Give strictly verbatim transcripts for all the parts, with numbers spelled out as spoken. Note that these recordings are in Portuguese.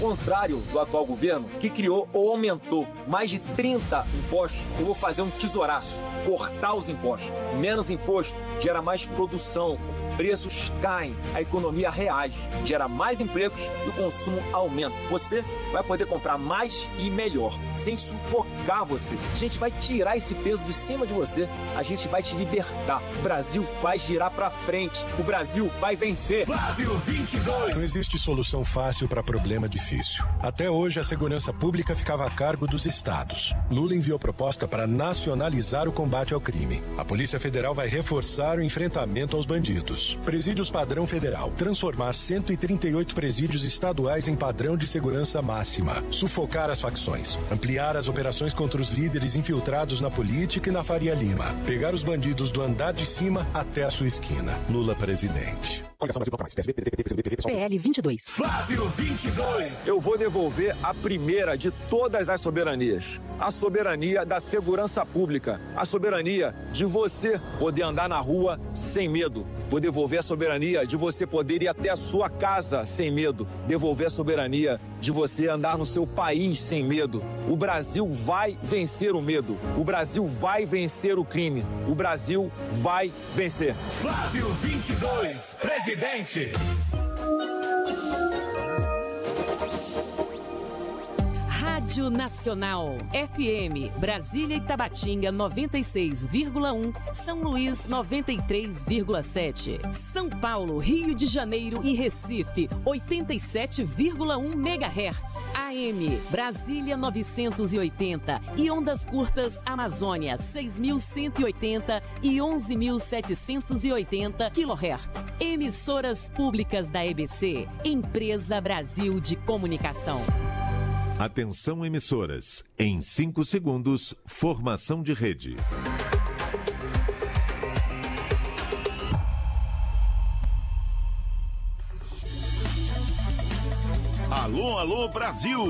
contrário do atual governo, que criou ou aumentou mais de trinta impostos, eu vou fazer um tesouraço, cortar os impostos. Menos imposto gera mais produção, preços caem, a economia reage, gera mais empregos e o consumo aumenta. Você vai poder comprar mais e melhor, sem sufocar você. A gente vai tirar esse peso de cima de você, a gente vai te libertar. O Brasil vai girar pra frente, o Brasil vai vencer. Flávio vinte e dois. Não existe solução fácil para problema difícil. Até hoje, a segurança pública ficava a cargo dos estados. Lula enviou proposta para nacionalizar o combate ao crime. A Polícia Federal vai reforçar o enfrentamento aos bandidos. Presídios padrão federal. Transformar cento e trinta e oito presídios estaduais em padrão de segurança máxima. Sufocar as facções. Ampliar as operações contra os líderes infiltrados na política e na Faria Lima. Pegar os bandidos do andar de cima até a sua esquina. Lula presidente. P L vinte e dois. Flávio vinte e dois. Eu vou devolver a primeira de todas as soberanias. A soberania da segurança pública. A soberania de você poder andar na rua sem medo. Vou devolver a soberania de você poder ir até a sua casa sem medo. Devolver a soberania de você andar no seu país sem medo. O Brasil vai vencer o medo. O Brasil vai vencer o crime. O Brasil vai vencer. Flávio vinte e dois, presidente. Rádio Nacional, F M, Brasília e Tabatinga noventa e seis vírgula um, São Luís noventa e três vírgula sete, São Paulo, Rio de Janeiro e Recife oitenta e sete vírgula um megahertz, A M, Brasília novecentos e oitenta e ondas curtas Amazônia seis mil cento e oitenta e onze mil setecentos e oitenta quilohertz. Emissoras públicas da E B C, Empresa Brasil de Comunicação. Atenção, emissoras. Em cinco segundos, formação de rede. Alô, alô, Brasil!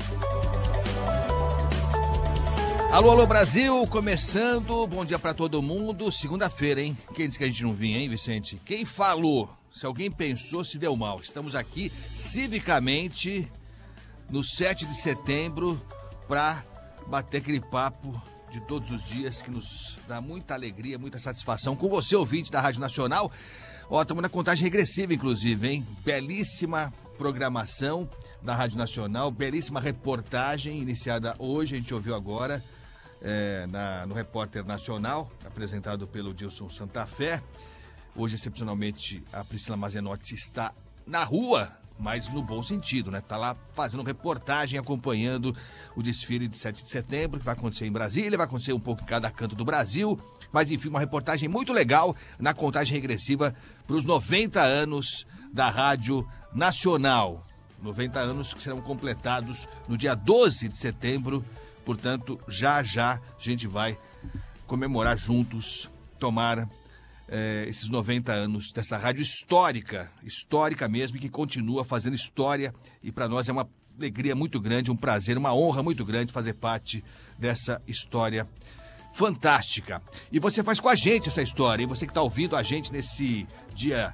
Alô, alô, Brasil, começando. Bom dia pra todo mundo. Segunda-feira, hein? Quem disse que a gente não vinha, hein, Vicente? Quem falou? Se alguém pensou, se deu mal. Estamos aqui civicamente no sete de setembro para bater aquele papo de todos os dias que nos dá muita alegria, muita satisfação com você, ouvinte da Rádio Nacional. Ó, estamos na contagem regressiva, inclusive, hein? Belíssima programação da Rádio Nacional, belíssima reportagem iniciada hoje, a gente ouviu agora é, na, no Repórter Nacional, apresentado pelo Dilson Santa Fé. Hoje, excepcionalmente, a Priscila Mazenotti está na rua, mas no bom sentido, né? Tá lá fazendo reportagem, acompanhando o desfile de sete de setembro, que vai acontecer em Brasília, vai acontecer um pouco em cada canto do Brasil, mas enfim, uma reportagem muito legal na contagem regressiva para os noventa anos da Rádio Nacional. noventa anos que serão completados no dia doze de setembro, portanto, já já a gente vai comemorar juntos, tomar eh, esses noventa anos dessa rádio histórica, histórica mesmo, que continua fazendo história, e para nós é uma alegria muito grande, um prazer, uma honra muito grande fazer parte dessa história fantástica. E você faz com a gente essa história, e você que está ouvindo a gente nesse dia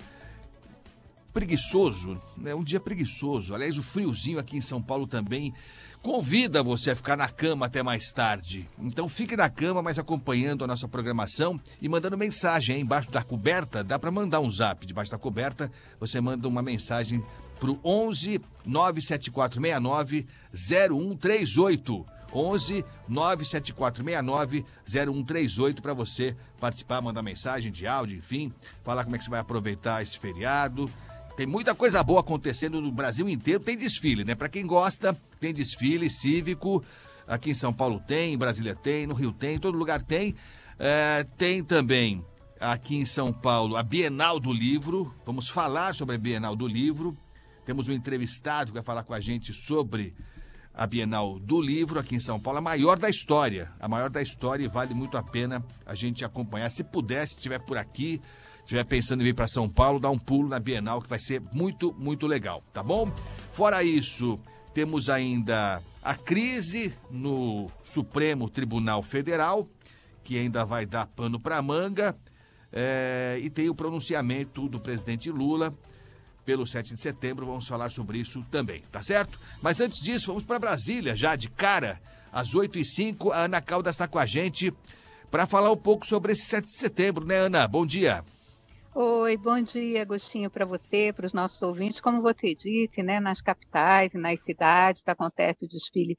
preguiçoso, né? Um dia preguiçoso. Aliás, o friozinho aqui em São Paulo também convida você a ficar na cama até mais tarde. Então fique na cama, mas acompanhando a nossa programação e mandando mensagem aí embaixo da coberta. Dá para mandar um zap debaixo da coberta. Você manda uma mensagem pro onze nove sete quatro seis nove zero um três oito. onze nove sete quatro seis nove zero um três oito para você participar, mandar mensagem de áudio, enfim, falar como é que você vai aproveitar esse feriado. Tem muita coisa boa acontecendo no Brasil inteiro, tem desfile, né? Para quem gosta, tem desfile cívico, aqui em São Paulo tem, em Brasília tem, no Rio tem, em todo lugar tem. É, tem também aqui em São Paulo a Bienal do Livro, vamos falar sobre a Bienal do Livro. Temos um entrevistado que vai falar com a gente sobre a Bienal do Livro aqui em São Paulo, a maior da história, a maior da história, e vale muito a pena a gente acompanhar. Se puder, se estiver por aqui, estiver pensando em vir para São Paulo, dá um pulo na Bienal, que vai ser muito, muito legal, tá bom? Fora isso, temos ainda a crise no Supremo Tribunal Federal, que ainda vai dar pano para manga, é, e tem o pronunciamento do presidente Lula pelo sete de setembro, vamos falar sobre isso também, tá certo? Mas antes disso, vamos para Brasília, já de cara, às oito e cinco, a Ana Caldas está com a gente para falar um pouco sobre esse sete de setembro, né, Ana? Bom dia. Oi, bom dia, Agostinho, para você, para os nossos ouvintes. Como você disse, né, nas capitais e nas cidades acontece o desfile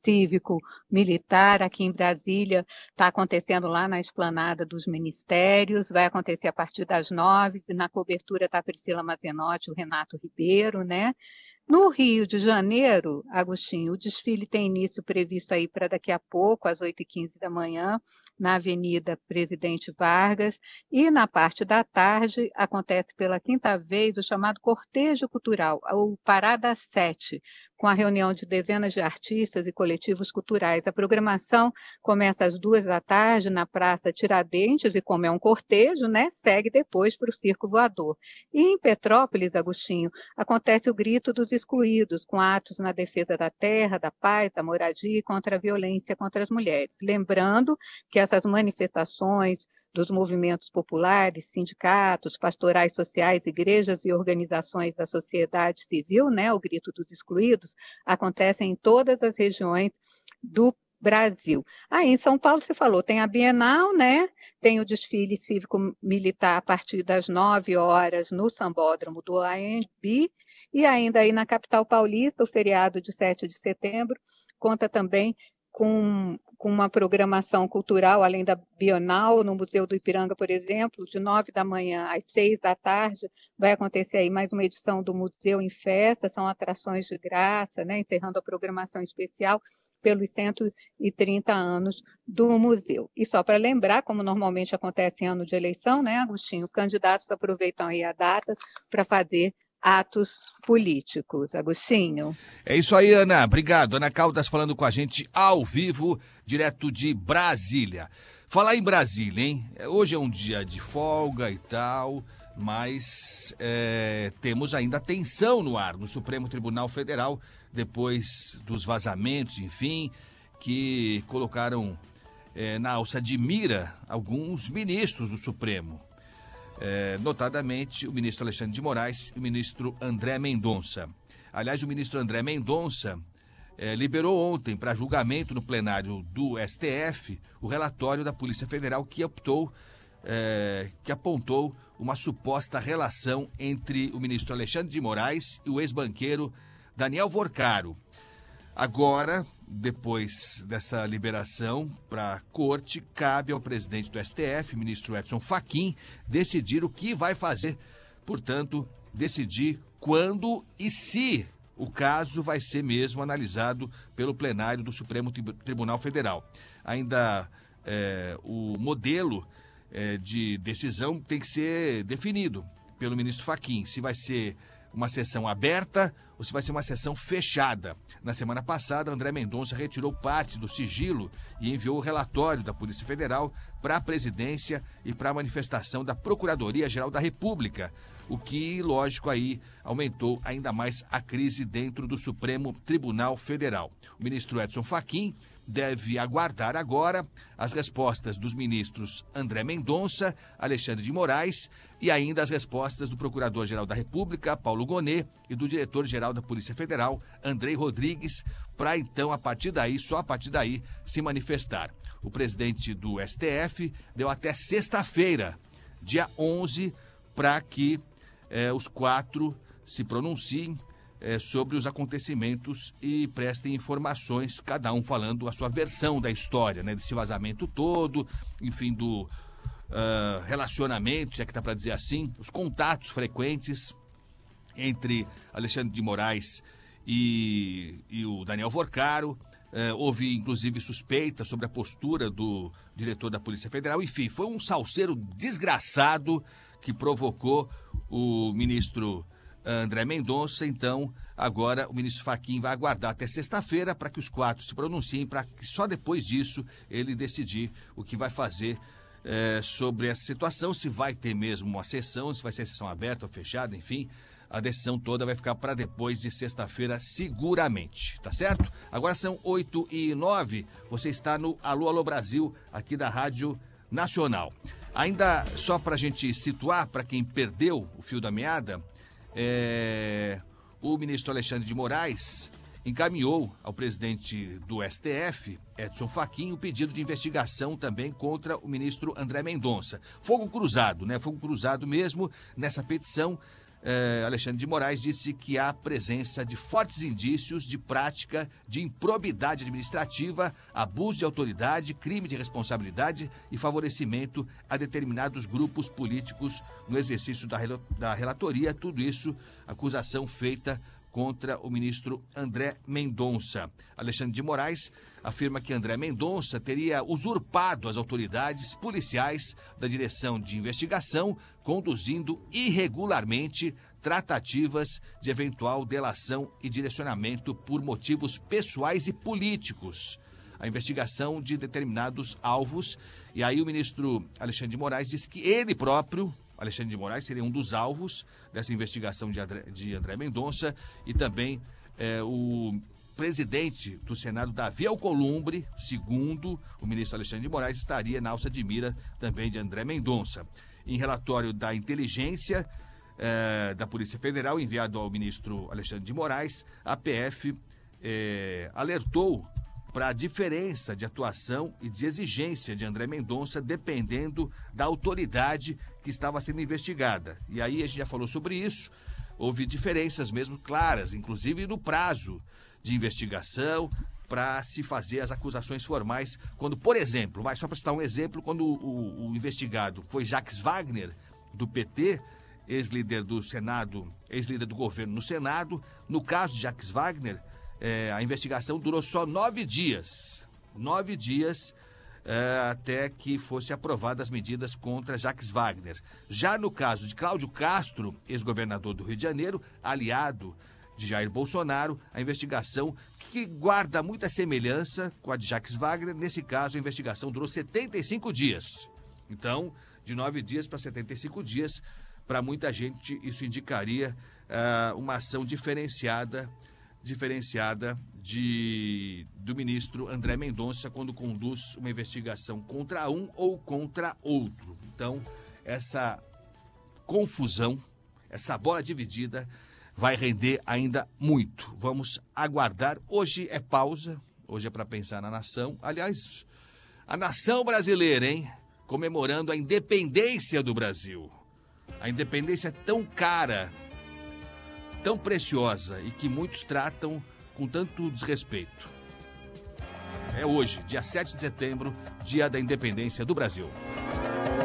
cívico-militar. Aqui em Brasília está acontecendo lá na esplanada dos ministérios, vai acontecer a partir das nove, e na cobertura está a Priscila Mazenotti e o Renato Ribeiro, né? No Rio de Janeiro, Agostinho, o desfile tem início previsto aí para daqui a pouco, às oito e quinze da manhã, na Avenida Presidente Vargas, e na parte da tarde acontece pela quinta vez o chamado Cortejo Cultural, o Parada sete, com a reunião de dezenas de artistas e coletivos culturais. A programação começa às duas da tarde na Praça Tiradentes, e como é um cortejo, né, segue depois para o Circo Voador. E em Petrópolis, Agostinho, acontece o Grito dos Excluídos, com atos na defesa da terra, da paz, da moradia e contra a violência contra as mulheres. Lembrando que essas manifestações dos movimentos populares, sindicatos, pastorais sociais, igrejas e organizações da sociedade civil, né, o Grito dos Excluídos, acontecem em todas as regiões do Brasil. Aí em São Paulo, você falou, tem a Bienal, né? Tem o desfile cívico-militar a partir das nove horas no Sambódromo do A M B, e ainda aí na capital paulista, o feriado de sete de setembro, conta também com, com uma programação cultural, além da Bienal, no Museu do Ipiranga, por exemplo, de nove da manhã às seis da tarde, vai acontecer aí mais uma edição do Museu em Festa, são atrações de graça, né, encerrando a programação especial pelos cento e trinta anos do museu. E só para lembrar, como normalmente acontece em ano de eleição, né, Agostinho, candidatos aproveitam aí a data para fazer atos políticos. Agostinho. É isso aí, Ana. Obrigado. Ana Caldas falando com a gente ao vivo, direto de Brasília. Falar em Brasília, hein? Hoje é um dia de folga e tal, mas é, temos ainda tensão no ar no Supremo Tribunal Federal, depois dos vazamentos, enfim, que colocaram é, na alça de mira alguns ministros do Supremo. É, notadamente o ministro Alexandre de Moraes e o ministro André Mendonça. Aliás, o ministro André Mendonça é, liberou ontem para julgamento no plenário do S T F o relatório da Polícia Federal que optou, é, que apontou uma suposta relação entre o ministro Alexandre de Moraes e o ex-banqueiro Daniel Vorcaro. Agora, depois dessa liberação para a corte, cabe ao presidente do S T F, ministro Edson Fachin, decidir o que vai fazer. Portanto, decidir quando e se o caso vai ser mesmo analisado pelo plenário do Supremo Tribunal Federal. Ainda é, o modelo é, de decisão tem que ser definido pelo ministro Fachin, se vai ser uma sessão aberta ou se vai ser uma sessão fechada. Na semana passada, André Mendonça retirou parte do sigilo e enviou o relatório da Polícia Federal para a presidência e para a manifestação da Procuradoria-Geral da República, o que, lógico, aí aumentou ainda mais a crise dentro do Supremo Tribunal Federal. O ministro Edson Fachin deve aguardar agora as respostas dos ministros André Mendonça, Alexandre de Moraes e ainda as respostas do Procurador-Geral da República, Paulo Gonet, e do Diretor-Geral da Polícia Federal, Andrei Rodrigues, para então, a partir daí, só a partir daí, se manifestar. O presidente do S T F deu até sexta-feira, dia onze, para que eh, os quatro se pronunciem É, sobre os acontecimentos e prestem informações, cada um falando a sua versão da história, né, desse vazamento todo, enfim, do uh, relacionamento, já que dá para dizer assim, os contatos frequentes entre Alexandre de Moraes e, e o Daniel Vorcaro. Uh, houve, inclusive, suspeita sobre a postura do diretor da Polícia Federal. Enfim, foi um salseiro desgraçado que provocou o ministro André Mendonça. Então, agora o ministro Fachin vai aguardar até sexta-feira para que os quatro se pronunciem, para que só depois disso ele decidir o que vai fazer é, sobre essa situação, se vai ter mesmo uma sessão, se vai ser sessão aberta ou fechada, enfim, a decisão toda vai ficar para depois de sexta-feira, seguramente, tá certo? Agora são oito e nove, você está no Alô, Alô Brasil, aqui da Rádio Nacional. Ainda só para a gente situar, para quem perdeu o fio da meada, é, o ministro Alexandre de Moraes encaminhou ao presidente do S T F, Edson Fachin, o pedido de investigação também contra o ministro André Mendonça. Fogo cruzado, né? Fogo cruzado mesmo nessa petição. Eh, Alexandre de Moraes disse que há presença de fortes indícios de prática de improbidade administrativa, abuso de autoridade, crime de responsabilidade e favorecimento a determinados grupos políticos no exercício da, da relatoria. Tudo isso, acusação feita contra o ministro André Mendonça. Alexandre de Moraes afirma que André Mendonça teria usurpado as autoridades policiais da direção de investigação, conduzindo irregularmente tratativas de eventual delação e direcionamento por motivos pessoais e políticos. A investigação de determinados alvos. E aí o ministro Alexandre de Moraes disse que ele próprio, Alexandre de Moraes, seria um dos alvos dessa investigação de André, de André Mendonça, e também é, o presidente do Senado, Davi Alcolumbre, segundo o ministro Alexandre de Moraes, estaria na alça de mira também de André Mendonça. Em relatório da inteligência é, da Polícia Federal, enviado ao ministro Alexandre de Moraes, a P F é, alertou para a diferença de atuação e de exigência de André Mendonça, dependendo da autoridade que estava sendo investigada. E aí a gente já falou sobre isso, houve diferenças mesmo claras, inclusive no prazo de investigação para se fazer as acusações formais. Quando, por exemplo, vai só para citar um exemplo, quando o, o, o investigado foi Jacques Wagner, do P T, ex-líder do Senado, ex-líder do governo no Senado, no caso de Jacques Wagner, É, a investigação durou só nove dias, nove dias é, até que fosse aprovadas as medidas contra Jacques Wagner. Já no caso de Cláudio Castro, ex-governador do Rio de Janeiro, aliado de Jair Bolsonaro, a investigação, que guarda muita semelhança com a de Jacques Wagner, nesse caso a investigação durou setenta e cinco dias. Então, de nove dias para setenta e cinco dias, para muita gente isso indicaria é, uma ação diferenciada diferenciada de, do ministro André Mendonça quando conduz uma investigação contra um ou contra outro. Então, essa confusão, essa bola dividida vai render ainda muito. Vamos aguardar. Hoje é pausa, hoje é para pensar na nação. Aliás, a nação brasileira, hein? Comemorando a independência do Brasil. A independência tão cara, tão preciosa e que muitos tratam com tanto desrespeito. É hoje, dia sete de setembro, dia da independência do Brasil.